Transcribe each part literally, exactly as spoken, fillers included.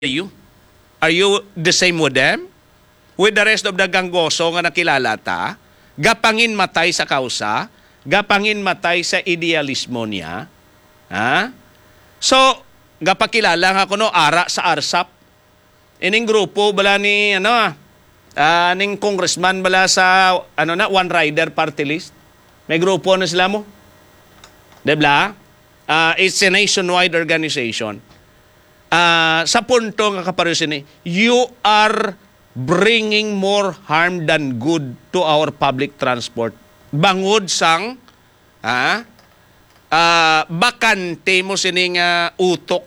you? Are you the same with them? With the rest of the ganggoso nga nakilala ta? Gapangin matay sa kausa? Gapangin matay sa idealismo niya? Ha? So, gapakilala nga kuno ara sa A R S A P. Ining grupo bala ni ano ah, uh, ning congressman bala sa ano na One Rider Party List. May grupo na sila mo. Debla? Uh, it's a nationwide organization. Uh, sa punto nga kaparesin ni, you are bringing more harm than good to our public transport. Bangod sang ha, uh, bakante mo sining uh, utok.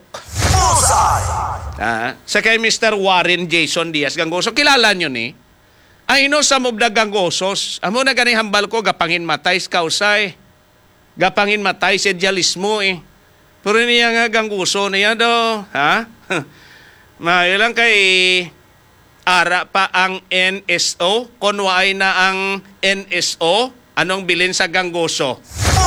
Uh, sa kay Mister Warren Jason Diaz Gangoso, kilala nyo ni? I know some of the gangosos, amo na gani hambal ko, gapangin matay sa kausay. Gapangin matay sa idealismo eh. Pero niya nga gangguso niya do, ha? Mayo lang kay ara pa ang N S O, kunwaay na ang N S O, anong bilin sa gangguso?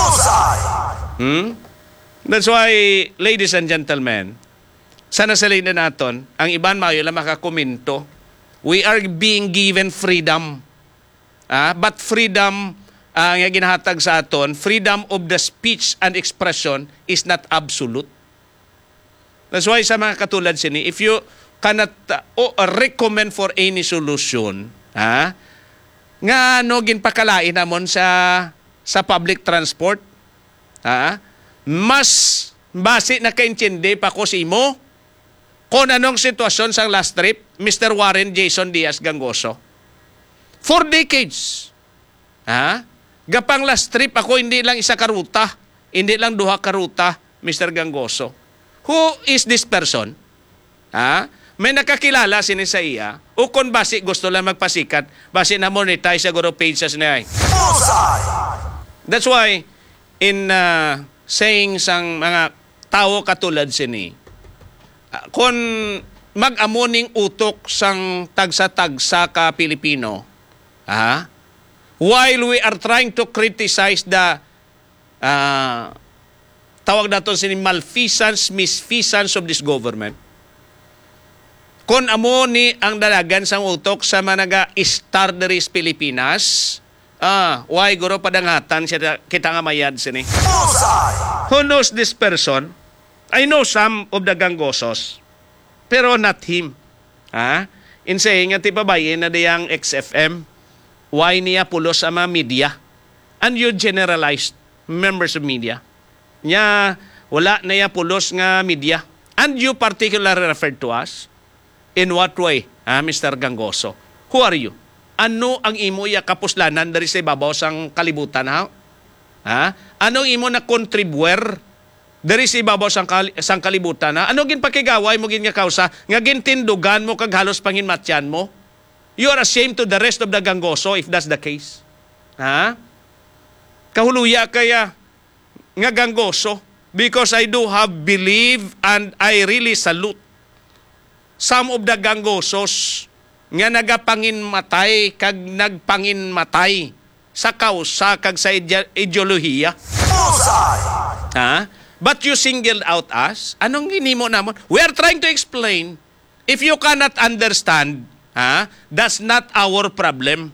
Hmm? That's why, ladies and gentlemen, sana salin na naton, ang iban mayo lang makakomento, we are being given freedom. Ah, but freedom ang uh, ginahatag sa aton, freedom of the speech and expression is not absolute. That's why sa mga katulad sini, if you cannot uh, oh, uh, recommend for any solution, ha, nga no ginpakalain namon sa sa public transport, ha, mas base na kaintindi pa ko si mo kung anong sitwasyon sa last trip, Mister Warren Jason Diaz Gangoso. For decades, ha, gapang last trip ako hindi lang isa karuta, hindi lang duha karuta, Mister Gangoso. Who is this person? Ha? May nakakilala sini sa iya, o kung basi gusto lang magpasikat, basi na monetize sa guru pages niya. That's why, in uh, saying sang mga tao katulad sini, uh, kung mag-amuning utok sang tagsa-tagsa ka Pilipino, ha? While we are trying to criticize the uh, tawag natin sini malfeasance, misfeasance of this government, kung amo ni ang dalagan sang utok sa managa Starderis Pilipinas, ah, why guro padangatan siya kita nga mayad sini. Who knows this person? I know some of the ganggosos, pero not him. Ha? In saying nga tipabayin na diyang X F M, why niya pulos sa mga media? And you generalized members of media. Nya, wala na ya pulos nga media. And you particularly referred to us. In what way, ha, Mister Gangoso? Who are you? Ano ang imo ya kapuslanan dari sa ibabaw sang kalibutan, ha? Ha? Anong imo na contribuer dari sa ibabaw sang, kal sang kalibutan, ha? Ano gin pakigaway mo gin nga kausa? Nga gintindugan mo kag halos panginmatyan mo? You are ashamed to the rest of the Gangoso if that's the case. Ha? Kahuluya kaya nga Gangoso, because I do have believe and I really salute some of the Gangosos nga nagapangin matay kag nagpangin matay sa kausa kag sa ide ideolohiya. Ha? But you singled out us. Anong ginimo namon? We are trying to explain. If you cannot understand, ha? That's not our problem.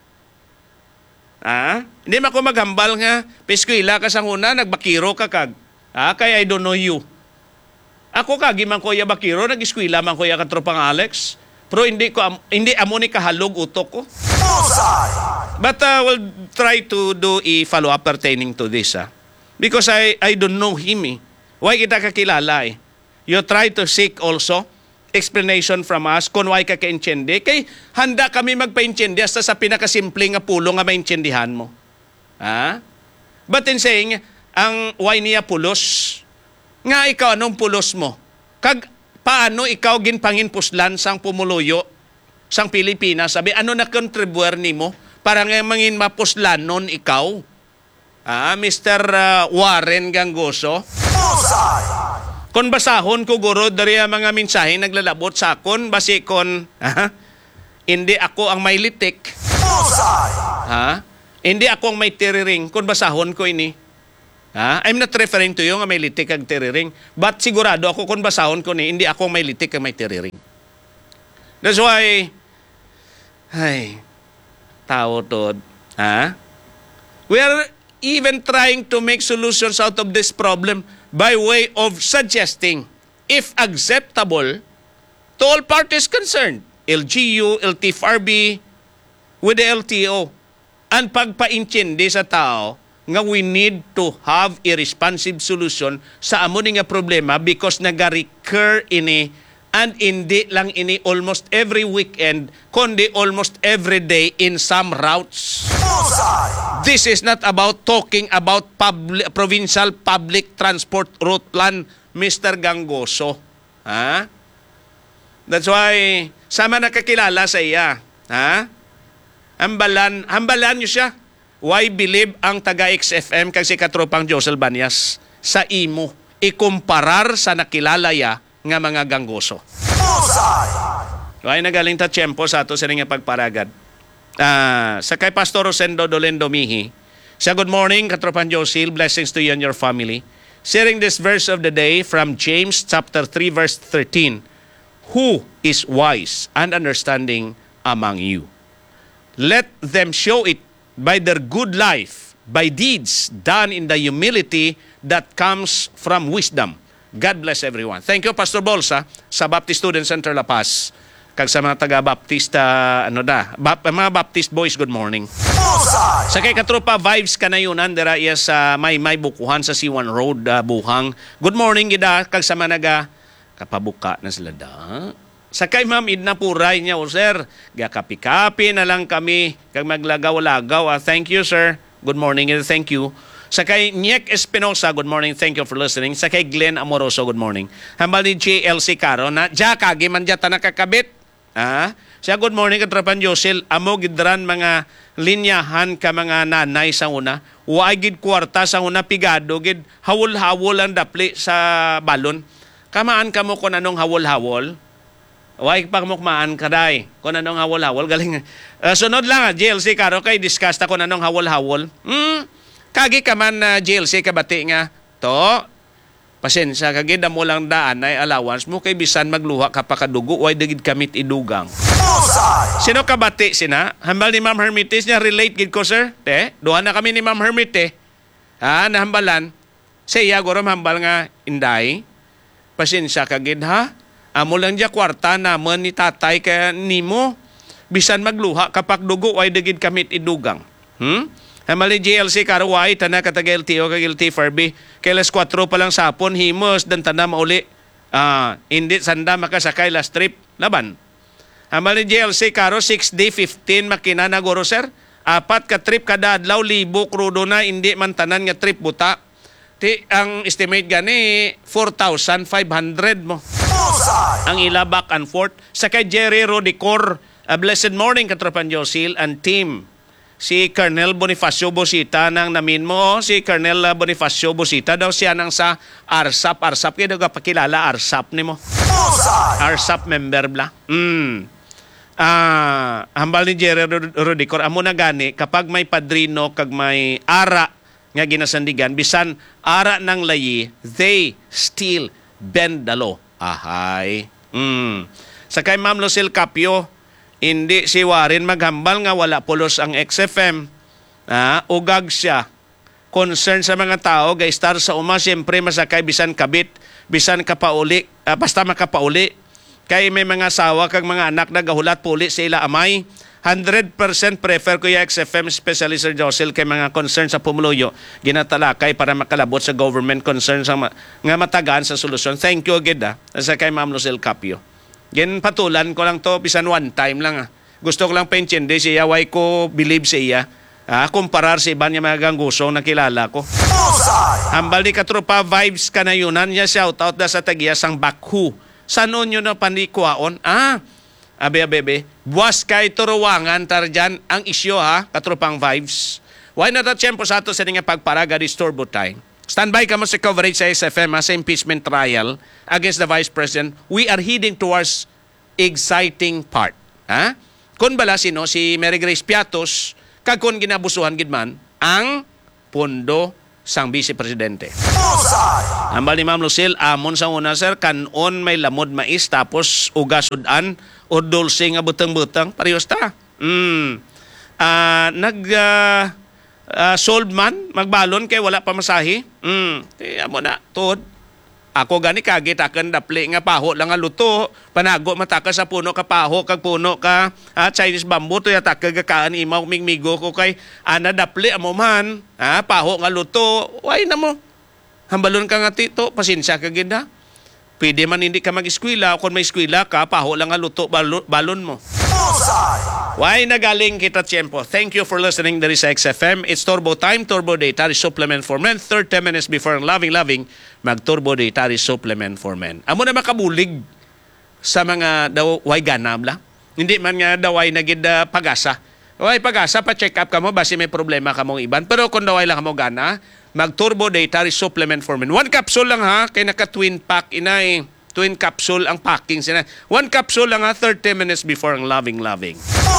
Ha? Hindi man ko maghambal nga, piskwila ka sang una, nagbakiro ka kag. Ha? Kaya I don't know you. Ako kagi man ko ya bakiro, nag-iskwila man ko ya katropang Alex. Pero hindi ko hindi amo ni kahalog utok ko. But uh, we'll try to do a follow-up pertaining to this. Ha? Because I, I don't know him eh. Why kita kakilala eh? You try to seek also explanation from us kung why ka ka-intindi. Kay handa kami magpa-intindi hasta sa pinakasimple nga pulo nga maintindihan mo. Ha? But in saying, ang why niya pulos, nga ikaw anong pulos mo? Kag paano ikaw ginpangin puslan sang pumuluyo sang Pilipinas? Sabi, ano na contribuer nimo para nga mangin mapuslan nun ikaw? Ah, Mister Uh, Warren Gangoso? Kung basahon ko guro dari mga mensahe naglalabot sa akon basi kon ha? Hindi ako ang may litik. Ha? Hindi ako ang may tiriring kung basahon ko ini. Ha? I'm not referring to you nga may litik kag tiriring. But sigurado ako kung basahon ko ni, hindi ako may litik kag may tiriring. That's why, ay, tao to, ha? We are even trying to make solutions out of this problem by way of suggesting, if acceptable, to all parties concerned, L G U, L T F R B, with the L T O, ang pagpaintindi sa tao nga we need to have a responsive solution sa amo nga problema because naga-recur ini and hindi lang ini almost every weekend kundi almost every day in some routes. This is not about talking about public, provincial public transport route plan, Mister Gangoso. Ha? That's why sama nakakilala sa iya. Ha? Hambalan, hambalan niyo siya. Why believe ang taga-X F M kag si katropang Josel Banyas sa imo ikumparar sa nakilala ya nga mga Gangoso. Why nagaling ta tiyempo sa ato sa nga pagparagad. Uh, sa kay Pastor Rosendo Dolendo Mihi. Sa good morning katropang Josel, blessings to you and your family. Sharing this verse of the day from James chapter three verse thirteen. Who is wise and understanding among you? Let them show it by their good life, by deeds done in the humility that comes from wisdom. God bless everyone. Thank you, Pastor Bolsa, sa Baptist Student Center La Paz. Kag sa mga taga-Baptista, ano da, bap, mga Baptist boys, good morning. Sa kay katropa, vibes ka na yun, dira iya sa may may bukuhan sa C one Road, uh, Buhang. Good morning, gida, kag sa managa, kapabuka na sila da. Sakay ma'am, idna puray niya, o sir, gakapi-kapi na lang kami, kag maglagaw-lagaw. Ah, thank you, sir. Good morning and thank you. Sakay Niek Espinosa, good morning, thank you for listening. Sakay Glenn Amoroso, good morning. Hambal ni J L C Caro, na dya kagi man dya ta nakakabit. Ah, siya, good morning, katrapan Josel. Amo gidran mga linyahan ka mga nanay sa una. Wa gid kwarta sa una pigado, gid hawol-hawol ang dapli sa balon. Kamaan ka mo kung anong hawol-hawol. Huwag pagmukmaan ka day. Kung anong hawol-hawol. Galing. Uh, sunod lang, J L C Caro, kay discuss ta kung anong hawol-hawol. Hmm, kagi ka man, uh, J L C, kabati nga. To, pasensya, kagi da mo lang daan ay allowance mo, kay bisan magluha ka pa kadugo, huwag dagid kamit idugang. Sino kabati sina? Hambal ni Ma'am Hermitis niya, relate gid ko, sir. Te, duha na kami ni Ma'am Hermite. Ha, nahambalan. Siya, gorom hambal nga, inday. Pasensya kagid, ha? Amo lang dya kwarta naman ni tatay kaya nimo. Bisan magluha kapag dugo ay dagid kamit idugang. Hmm? Hamali J L C Karaway, tana katag L T O kag L T F R B. Kay las kwatro pa lang sapon, himos, dan tanda mauli. Ah, hindi sanda makasakay last trip. Laban. Hamali J L C Karo, six day fifteen makina na goro, sir. Apat ka trip kada adlaw, libo krudo na, hindi man tanan nga trip buta. Ti, ang estimate gani, four thousand five hundred mo. Ang ila back and forth. Sa kay Jerry Rodicor, a blessed morning katropan Josil and team. Si Colonel Bonifacio Bosita nang namin mo, si Colonel Bonifacio Bosita daw siya nang sa R S A P. R S A P, kaya daw pakilala R S A P ni mo. R S A P member bla. Mm. Ah, hambal ni Jerry Rodicor, amo na gani, kapag may padrino, kag may ara nga ginasandigan, bisan ara ng layi, they still bend the law. Ahay. Mm. Sa kay Ma'am Lucille Capio, hindi si Warren maghambal nga wala pulos ang X F M. Ah, ugag siya. Concern sa mga tao, guys, star sa uma, siyempre masakay bisan kabit, bisan kapauli, ah, basta makapauli. Kay may mga asawa kag mga anak na gahulat puli sa ila amay. one hundred percent prefer ko yung X F M, especially Sir Josel, kay mga concern sa pumuluyo, ginatalakay para makalabot sa government concern sa ma- nga matagaan sa solusyon. Thank you agad, ah, sa kay Ma'am Lucille Capio. Gin patulan ko lang to, bisan one time lang. Ah. Gusto ko lang paintindi siya, why ko believe siya, ah, kumparar sa iba niya mga ganggusong nakilala ko. Hambal ni katropa, vibes ka na yunan niya, shout out na sa tagiyas ang Bakhu. Saan nyo na panikwaon? Ah, abe, abe, abe. Buwas kay turuwangan tar dyan ang isyo, ha, katropang vibes. Why not at siyempre sa ato sa nga pagparaga di storbo time. Standby ka mo sa coverage sa S F M, ha, sa impeachment trial against the Vice President. We are heading towards exciting part. Ha? Kung bala sino, si Mary Grace Piatos, kag kung ginabusuhan gidman, ang pondo sang Vice Presidente. Ambal ni Ma'am Lucille, amon sa una sir, kanon may lamod mais tapos ugasudan o dulce nga butang-butang, parehas ta. Mm. Uh, nag uh, uh, solve man, magbalon kay wala pa masahi. Mm. Kaya mo na, tuod. Ako gani kagit akan dapli nga paho lang nga luto, panago mataka sa puno ka paho kag puno ka ah, Chinese bamboo to yata kagakaan imaw mingmigo ko kay ana dapli amo man, ah, paho nga luto, way na mo. Hambalon ka nga tito, pasensya ka gid ha. Pwede man hindi ka mag-eskwela, kung may eskwela ka, paho lang nga luto balon, balon mo. Why nagaling kita tiempo? Thank you for listening. There is X F M. It's Turbo Time, Turbo Data Supplement for Men. thirty minutes before ang Loving Loving, mag-Turbo Data Supplement for Men. Amo na makabulig sa mga daw way ganam la. Hindi man nga daw ay nagid uh, pag-asa. Way pag-asa, pa-check up ka mo, basi may problema ka mong iban. Pero kung daw ay lang mo gana, mag-Turbo Data Supplement for Men. One capsule lang ha, kay naka-twin pack inay. Twin capsule ang packing sila. One capsule lang ha, thirty minutes before ang Loving Loving.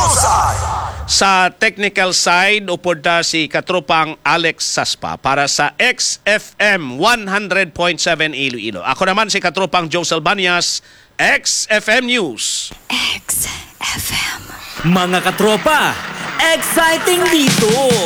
Sa technical side, upod ta si katropang Alex Saspa para sa X F M one hundred point seven Iloilo. Ako naman si katropang Joe Salbanias, X F M News. X F M. Mga katropa, exciting dito!